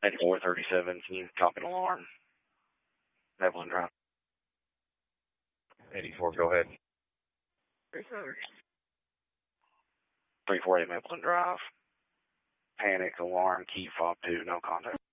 8437, can you copy an alarm? Maplin Drive. 84, go ahead. 348 Maplin Drive. Panic, alarm, key fob 2, no contact.